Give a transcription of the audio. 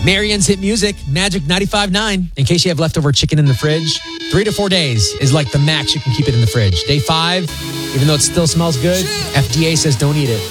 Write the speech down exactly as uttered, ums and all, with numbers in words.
Marianne's Hit Music, Magic ninety-five point nine. In case you have leftover chicken in the fridge, three to four days is like the max you can keep it in the fridge. Day five, even though it still smells good, F D A says don't eat it.